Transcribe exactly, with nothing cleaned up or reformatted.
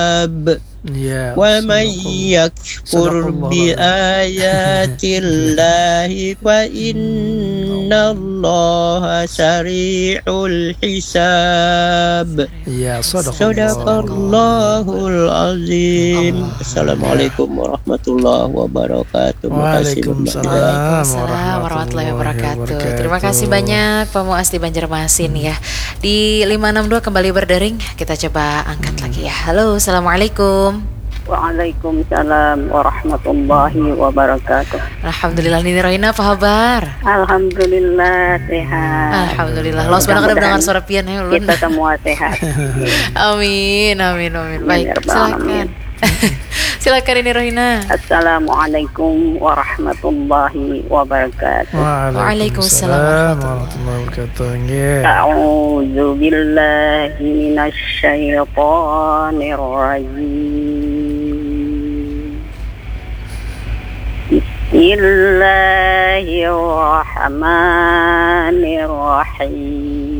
Ya, ومن sadaqallah. يكفر Sadaqallahul بآيات الله فإن الله سريع الحساب. Ya, صدق sadaqallah. الله العظيم. Allah. Assalamualaikum warahmatullahi wabarakatuh. Makasih Waalaikumsalam Waalaikumsalam warahmatullahi wabarakatuh. Terima kasih banyak Pak Muas di Banjarmasin ya. Di lima enam dua kembali berdering. Kita coba angkat lagi ya. Halo, assalamualaikum. Waalaikumsalam warahmatullahi wabarakatuh. Alhamdulillah, Nini Rohina apa kabar? Alhamdulillah sehat. Alhamdulillah. Lo sebenarnya mendengar suara pian ya ulun. Kita semua sehat. Amin, amin, amin. Amin, Baik, ya Rabbal silakan. alamin. Silakan Nini Rohina. Assalamualaikum warahmatullahi wabarakatuh. Waalaikumsalam warahmatullahi wabarakatuh. Nggih. A'udzu billahi minasy syaithanir rajim. Bismillahirrahmanirrahim.